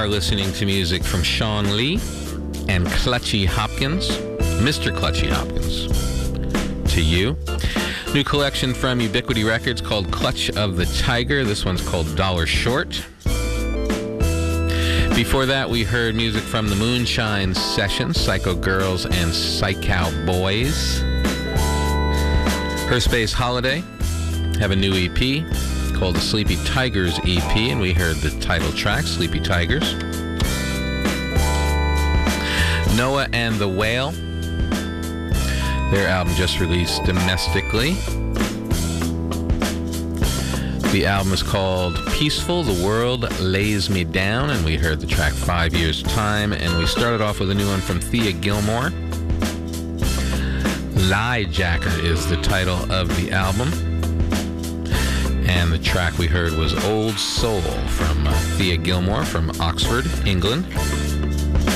are listening to music from Sean Lee and Clutchy Hopkins, Mr. Clutchy Hopkins. To You. New collection from Ubiquity Records called Clutch of the Tiger. This one's called Dollar Short. Before that, we heard music from the Moonshine Sessions, Psycho Girls and Psychow Boys. Her Space Holiday have a new EP called the Sleepy Tigers EP, and we heard the title track, Sleepy Tigers. Noah and the Whale. Their album just released domestically. The album is called Peaceful, The World Lays Me Down, and we heard the track 5 Years Time, and we started off with a new one from Thea Gilmore. Lie Jacker is the title of the album, and the track we heard was Old Soul from Thea Gilmore from Oxford, England.